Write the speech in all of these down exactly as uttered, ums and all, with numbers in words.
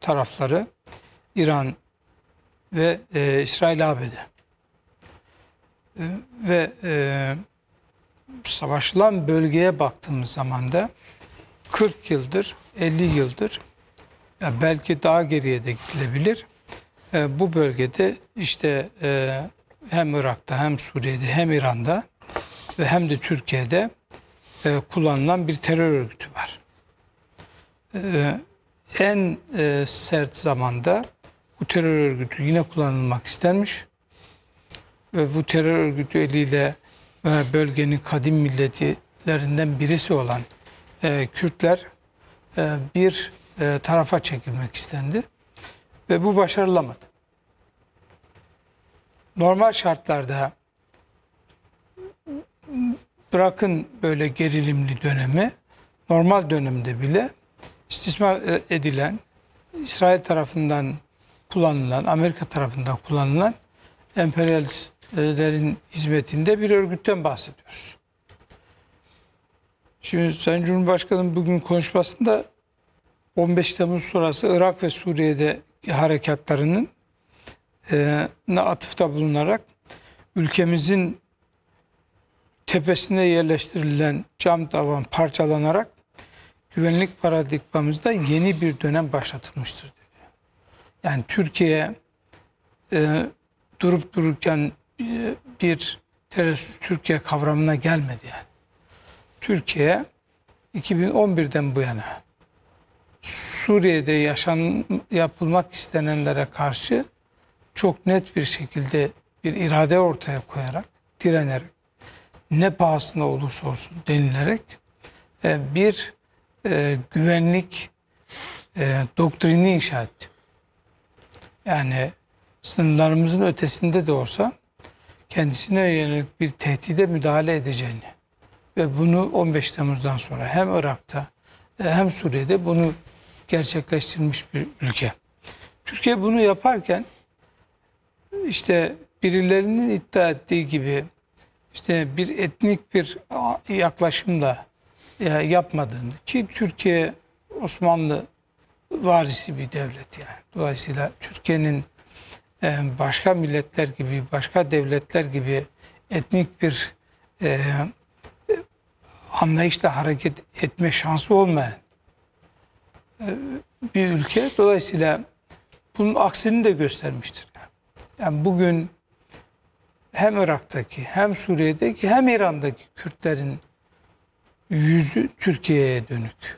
tarafları İran ve e, İsrail A B D. E, ve e, savaşılan bölgeye baktığımız zaman da kırk yıldır, elli yıldır, ya belki daha geriye de gidilebilir. E, bu bölgede işte e, hem Irak'ta hem Suriye'de hem İran'da ve hem de Türkiye'de e, kullanılan bir terör örgütü var. E, en e, sert zamanda bu terör örgütü yine kullanılmak istenmiş ve bu terör örgütü eliyle e, bölgenin kadim milletlerinden birisi olan e, Kürtler e, bir e, tarafa çekilmek istendi ve bu başarılamadı. Normal şartlarda bırakın böyle gerilimli dönemi, normal dönemde bile istismar edilen, İsrail tarafından kullanılan, Amerika tarafından kullanılan emperyalistlerin hizmetinde bir örgütten bahsediyoruz. Şimdi Sayın Cumhurbaşkanı bugün konuşmasında on beş Temmuz sonrası Irak ve Suriye'de harekatlarının e, atıfta bulunarak ülkemizin tepesine yerleştirilen cam tavan parçalanarak güvenlik paradigmamızda yeni bir dönem başlatılmıştır dedi. Yani Türkiye e, durup dururken e, bir terörsüz Türkiye kavramına gelmedi yani. Türkiye iki bin on birden bu yana Suriye'de yaşan yapılmak istenenlere karşı çok net bir şekilde bir irade ortaya koyarak, direnerek, ne pahasına olursa olsun denilerek e, bir e, güvenlik e, doktrini inşa etti. Yani sınırlarımızın ötesinde de olsa kendisine yönelik bir tehdide müdahale edeceğini ve bunu on beş Temmuz'dan sonra hem Irak'ta hem Suriye'de bunu gerçekleştirmiş bir ülke. Türkiye bunu yaparken işte birilerinin iddia ettiği gibi işte bir etnik bir yaklaşımla yapmadığını, ki Türkiye Osmanlı varisi bir devlet yani. Dolayısıyla Türkiye'nin başka milletler gibi, başka devletler gibi etnik bir e, anlayışla hareket etme şansı olmayan e, bir ülke. Dolayısıyla bunun aksini de göstermiştir. Yani bugün hem Irak'taki, hem Suriye'deki, hem İran'daki Kürtlerin yüzü Türkiye'ye dönük.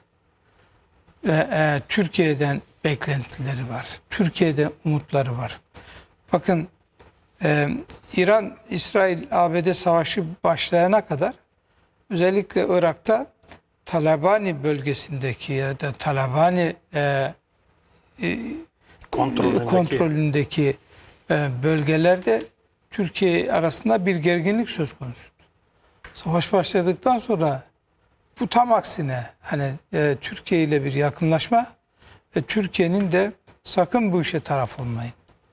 Ve e, Türkiye'den beklentileri var. Türkiye'de umutları var. Bakın e, İran, İsrail, A B D savaşı başlayana kadar özellikle Irak'ta Talabani bölgesindeki ya da Talabani e, e, kontrolündeki, kontrolündeki e, bölgelerde Türkiye arasında bir gerginlik söz konusu. Savaş başladıktan sonra bu tam aksine hani e, Türkiye ile bir yakınlaşma ve Türkiye'nin de sakın bu işe taraf olmayın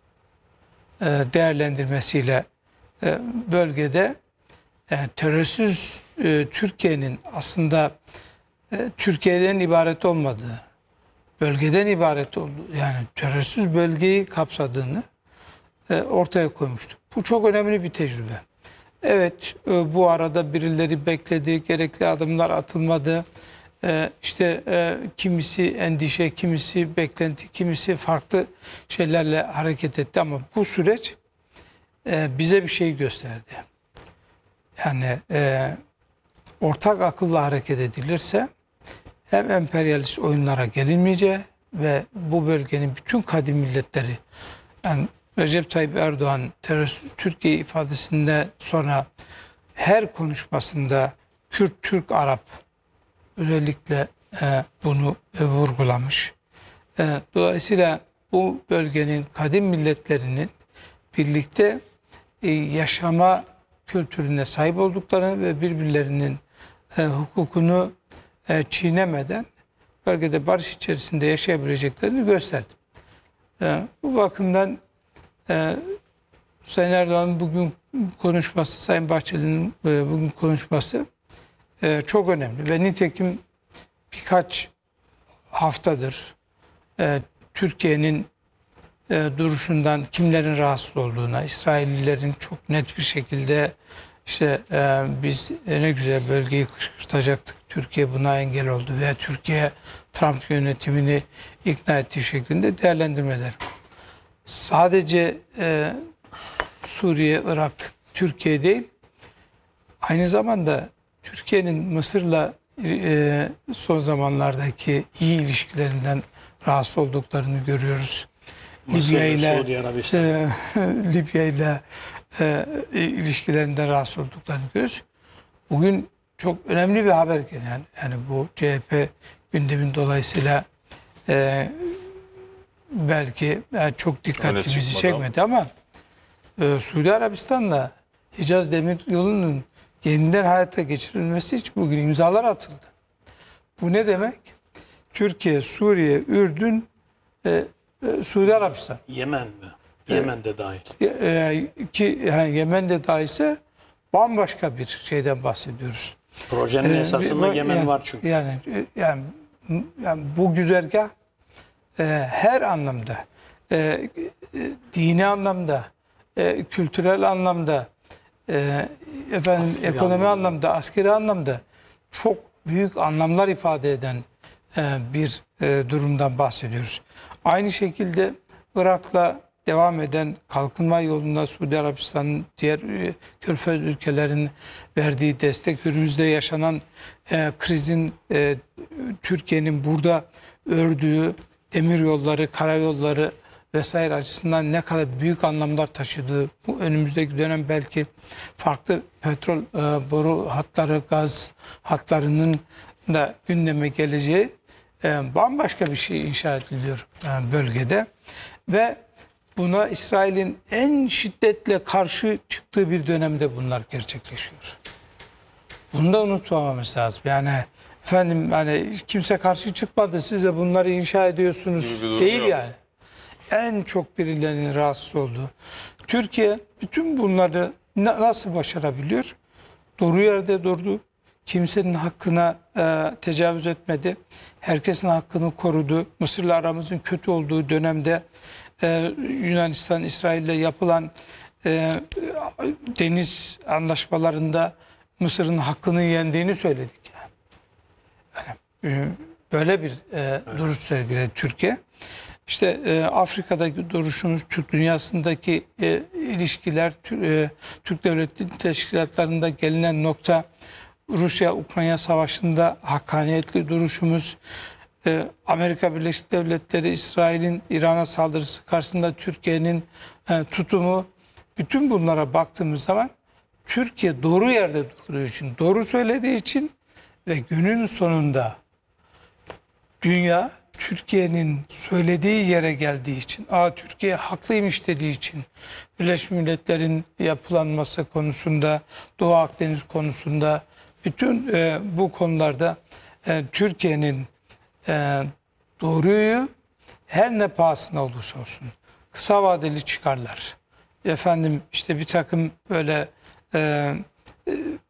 e, değerlendirmesiyle e, bölgede e, terörsüz e, Türkiye'nin aslında e, Türkiye'den ibaret olmadığı, bölgeden ibaret olduğu, yani terörsüz bölgeyi kapsadığını e, ortaya koymuştu. Bu çok önemli bir tecrübe. Evet, e, bu arada birileri bekledi, gerekli adımlar atılmadı. E, işte e, kimisi endişe, kimisi beklenti, kimisi farklı şeylerle hareket etti ama bu süreç e, bize bir şey gösterdi. Yani e, ortak akılla hareket edilirse hem emperyalist oyunlara gelinmeyeceği ve bu bölgenin bütün kadim milletleri, yani Recep Tayyip Erdoğan terörsüz Türkiye ifadesinde sonra her konuşmasında Kürt, Türk, Arap özellikle e, bunu e, vurgulamış. E, dolayısıyla bu bölgenin kadim milletlerinin birlikte e, yaşama kültürüne sahip olduklarını ve birbirlerinin e, hukukunu e, çiğnemeden bölgede barış içerisinde yaşayabileceklerini gösterdi. E, bu bakımdan e, Sayın Erdoğan'ın bugün konuşması, Sayın Bahçeli'nin e, bugün konuşması e, çok önemli ve nitekim birkaç haftadır e, Türkiye Türkiye'nin e, duruşundan kimlerin rahatsız olduğuna, İsraillilerin çok net bir şekilde işte e, biz ne güzel bölgeyi kışkırtacaktık, Türkiye buna engel oldu veya Türkiye Trump yönetimini ikna ettiği şeklinde değerlendirmeler. Sadece e, Suriye, Irak, Türkiye değil, aynı zamanda Türkiye'nin Mısır'la e, son zamanlardaki iyi ilişkilerinden rahatsız olduklarını görüyoruz. Libya ile e, Libya ile e, ilişkilerinden rahatsız olduklarını görüyoruz. Bugün çok önemli bir haber yani, yani bu C H P gündemin dolayısıyla e, belki yani çok dikkatimizi çekmedi ama e, Suudi Arabistan'la Hicaz Demiryolu'nun yeniden hayata geçirilmesi için bugün imzalar atıldı. Bu ne demek? Türkiye, Suriye, Ürdün, e, e, Suudi Arabistan. Yemen mi? Yemen de dahil. E, ki yani Yemen de dahilse bambaşka bir şeyden bahsediyoruz. Projenin E, esasında yani, Yemen var çünkü. Yani, yani, yani bu güzergah e, her anlamda, e, e, dini anlamda, e, kültürel anlamda, e, efendim Askeri ekonomi anlamda. anlamda, askeri anlamda çok büyük anlamlar ifade eden e, bir e, durumdan bahsediyoruz. Aynı şekilde Irak'la devam eden kalkınma yolunda Suudi Arabistan'ın diğer e, Körfez ülkelerin verdiği destek, günümüzde yaşanan e, krizin e, Türkiye'nin burada ördüğü demir yolları, karayolları vesaire açısından ne kadar büyük anlamlar taşıdığı, bu önümüzdeki dönem belki farklı petrol e, boru hatları, gaz hatlarının da gündeme geleceği e, bambaşka bir şey inşa ediliyor e, bölgede ve buna İsrail'in en şiddetle karşı çıktığı bir dönemde bunlar gerçekleşiyor. Bunu da unutmamamız lazım. Yani efendim hani kimse karşı çıkmadı, siz de bunları inşa ediyorsunuz değil yani. En çok birilerinin rahatsız olduğu. Türkiye bütün bunları nasıl başarabiliyor? Doğru yerde durdu. Kimsenin hakkına e, tecavüz etmedi. Herkesin hakkını korudu. Mısır'la aramızın kötü olduğu dönemde e, Yunanistan, İsrail'le yapılan e, deniz anlaşmalarında Mısır'ın hakkını yendiğini söyledik. Yani, yani böyle bir e, evet. duruş sergiledi Türkiye. İşte e, Afrika'daki duruşumuz, Türk dünyasındaki e, ilişkiler, e, Türk Devletleri Teşkilatlarında gelinen nokta, Rusya-Ukrayna Savaşı'nda hakkaniyetli duruşumuz, e, Amerika Birleşik Devletleri, İsrail'in İran'a saldırısı karşısında Türkiye'nin e, tutumu, bütün bunlara baktığımız zaman Türkiye doğru yerde durduğu için, doğru söylediği için ve günün sonunda dünya Türkiye'nin söylediği yere geldiği için, aa Türkiye haklıymış dediği için Birleşmiş Milletler'in yapılanması konusunda, Doğu Akdeniz konusunda bütün e, bu konularda e, Türkiye'nin e, doğruyu her ne pahasına olursa olsun kısa vadeli çıkarlar. Efendim işte bir takım böyle e, e,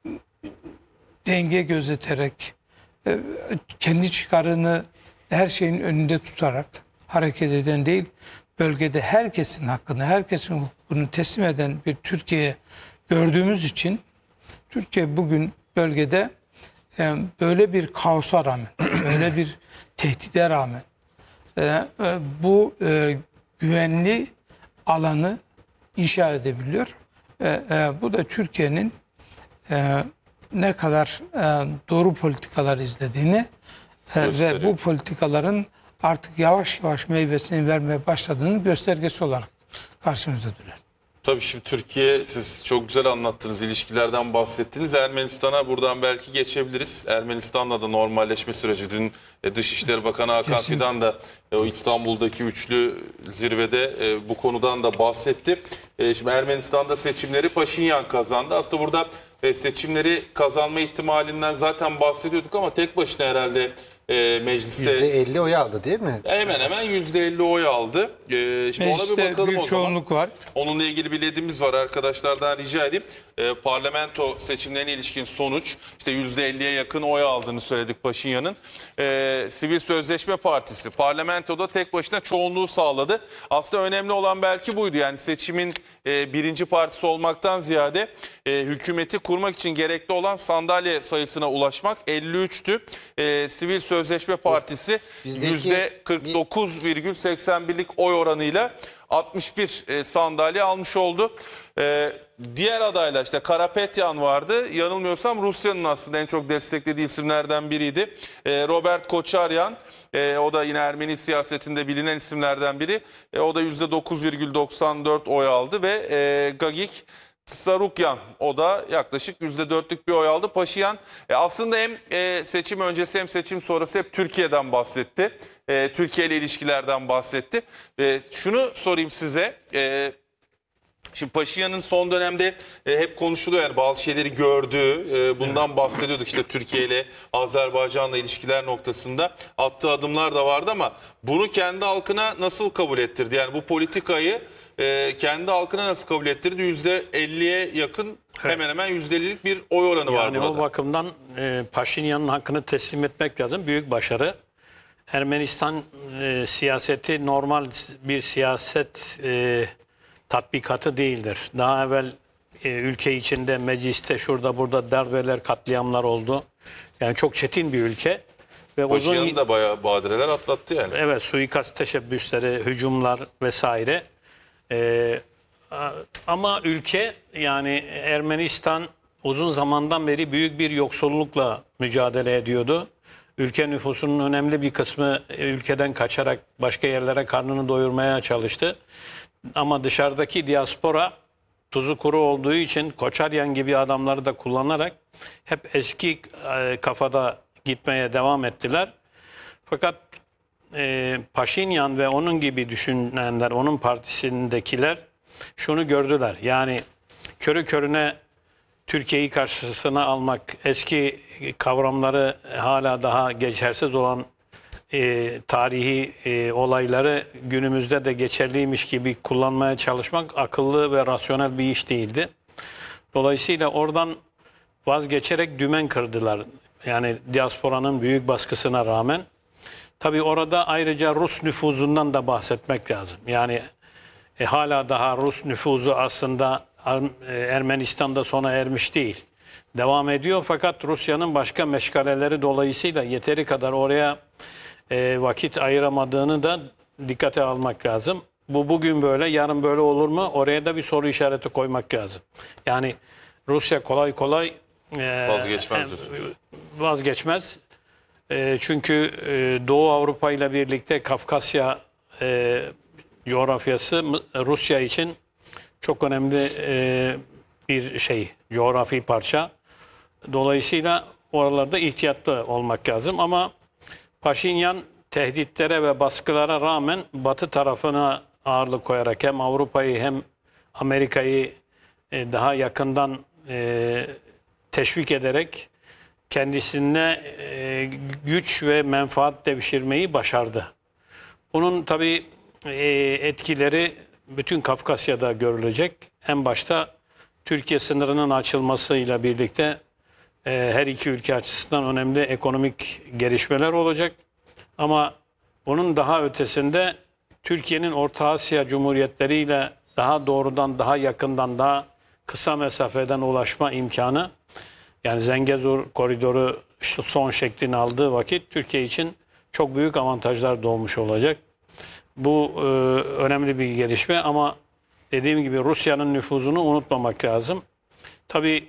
denge gözeterek e, kendi çıkarını her şeyin önünde tutarak hareket eden değil, bölgede herkesin hakkını, herkesin hukukunu teslim eden bir Türkiye gördüğümüz için Türkiye bugün bölgede e, böyle bir kaosa rağmen, böyle bir tehdide rağmen e, e, bu e, güvenli alanı inşa edebiliyor. E, e, bu da Türkiye'nin e, ne kadar e, doğru politikalar izlediğini e, ve bu politikaların artık yavaş yavaş meyvesini vermeye başladığının göstergesi olarak karşımızda duruyor. Tabii şimdi Türkiye, siz çok güzel anlattınız, ilişkilerden bahsettiniz. Ermenistan'a buradan belki geçebiliriz. Ermenistan'la da normalleşme süreci. Dün Dışişleri Bakanı Hakan Kesinlikle. Fidan da o İstanbul'daki üçlü zirvede bu konudan da bahsetti. Şimdi Ermenistan'da seçimleri Paşinyan kazandı. Aslında burada seçimleri kazanma ihtimalinden zaten bahsediyorduk ama tek başına herhalde e, mecliste yüzde elli oy aldı değil mi? hemen hemen yüzde elli oy aldı. E, şimdi ona bir Mecliste bakalım büyük o zaman. çoğunluk var. Onunla ilgili bir ledimiz var, arkadaşlardan rica edeyim. E, parlamento seçimlerine ilişkin sonuç, işte yüzde elliye yakın oy aldığını söyledik Paşinyan'ın. E, Sivil Sözleşme Partisi parlamentoda tek başına çoğunluğu sağladı. Aslında önemli olan belki buydu. Yani seçimin e, birinci partisi olmaktan ziyade e, hükümeti kurmak için gerekli olan sandalye sayısına ulaşmak elli üçtü. E, Sivil Sözleşme Partisi Bizdeki yüzde kırk dokuz virgül seksen birlik oy oranıyla altmış bir e, sandalye almış oldu. E, diğer adaylar işte Karapetyan vardı. Yanılmıyorsam Rusya'nın aslında en çok desteklediği isimlerden biriydi. E, Robert Koçaryan, e, o da yine Ermeni siyasetinde bilinen isimlerden biri. E, o da yüzde dokuz virgül doksan dört oy aldı ve e, Gagik Tsarukyan, o da yaklaşık yüzde dörtlük bir oy aldı. Paşinyan e, aslında hem e, seçim öncesi hem seçim sonrası hep Türkiye'den bahsetti. E, Türkiye ile ilişkilerden bahsetti. E, şunu sorayım size. E, Şimdi Paşinyan'ın son dönemde e, hep konuşuluyor, yani bazı şeyleri gördüğü, e, bundan bahsediyorduk işte Türkiye ile Azerbaycan'la ilişkiler noktasında attığı adımlar da vardı ama bunu kendi halkına nasıl kabul ettirdi? Yani bu politikayı e, kendi halkına nasıl kabul ettirdi? yüzde elliye yakın, hemen hemen yüzde ellilik bir oy oranı var Yani burada. o bakımdan e, Paşinyan'ın hakkını teslim etmek lazım. Büyük başarı. Ermenistan e, siyaseti normal bir siyaset e, tatbikatı değildir. Daha evvel e, ülke içinde, mecliste, şurada burada darbeler, katliamlar oldu. Yani çok çetin bir ülke. Ve Paşinyan uzun da bayağı badireler atlattı yani. evet suikast teşebbüsleri, hücumlar vesaire. Ee, a- ama ülke, yani Ermenistan uzun zamandan beri büyük bir yoksullukla mücadele ediyordu. Ülke nüfusunun önemli bir kısmı e, ülkeden kaçarak başka yerlere karnını doyurmaya çalıştı. Ama dışarıdaki diaspora tuzu kuru olduğu için Koçaryan gibi adamları da kullanarak hep eski e, kafada gitmeye devam ettiler. Fakat e, Paşinyan ve onun gibi düşünenler, onun partisindekiler şunu gördüler. Yani körü körüne Türkiye'yi karşısına almak, eski kavramları hala daha geçersiz olan e, tarihi e, olayları günümüzde de geçerliymiş gibi kullanmaya çalışmak akıllı ve rasyonel bir iş değildi. Dolayısıyla oradan vazgeçerek dümen kırdılar. Yani diasporanın büyük baskısına rağmen. Tabii orada ayrıca Rus nüfuzundan da bahsetmek lazım. Yani e, hala daha Rus nüfuzu aslında e, Ermenistan'da sona ermiş değil. Devam ediyor fakat Rusya'nın başka meşgaleleri dolayısıyla yeteri kadar oraya e, vakit ayıramadığını da dikkate almak lazım. Bu bugün böyle, yarın böyle olur mu? Oraya da bir soru işareti koymak lazım. Yani Rusya kolay kolay e, Vazgeçmez e, diyorsunuz. vazgeçmez. E, çünkü e, Doğu Avrupa ile birlikte Kafkasya e, coğrafyası Rusya için çok önemli e, bir şey, coğrafi parça. Dolayısıyla oralarda ihtiyatlı olmak lazım ama Paşinyan tehditlere ve baskılara rağmen Batı tarafına ağırlık koyarak hem Avrupa'yı hem Amerika'yı e, daha yakından e, teşvik ederek kendisine e, güç ve menfaat devşirmeyi başardı. Bunun tabii e, etkileri bütün Kafkasya'da görülecek. En başta Türkiye sınırının açılmasıyla birlikte e, her iki ülke açısından önemli ekonomik gelişmeler olacak. Ama bunun daha ötesinde Türkiye'nin Orta Asya Cumhuriyetleri ile daha doğrudan, daha yakından, daha kısa mesafeden ulaşma imkanı, yani Zengezur koridoru işte son şeklini aldığı vakit Türkiye için çok büyük avantajlar doğmuş olacak. Bu e, önemli bir gelişme ama dediğim gibi Rusya'nın nüfuzunu unutmamak lazım. Tabii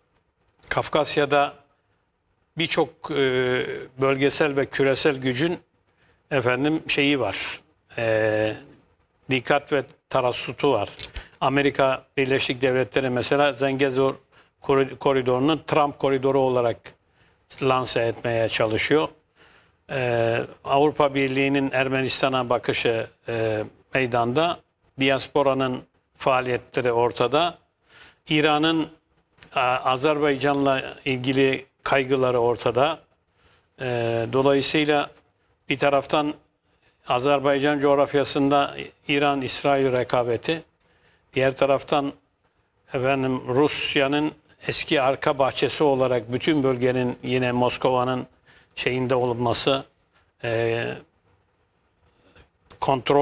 Kafkasya'da birçok e, bölgesel ve küresel gücün efendim şeyi var. E, dikkat ve tarassutu var. Amerika Birleşik Devletleri mesela Zengezur koridorunu Trump koridoru olarak lanse etmeye çalışıyor. Ee, Avrupa Birliği'nin Ermenistan'a bakışı e, meydanda, diasporanın faaliyetleri ortada, İran'ın Azerbaycan'la ilgili kaygıları ortada. E, dolayısıyla bir taraftan Azerbaycan coğrafyasında İran-İsrail rekabeti, diğer taraftan efendim Rusya'nın eski arka bahçesi olarak bütün bölgenin yine Moskova'nın şeyinde olması, e, kontrol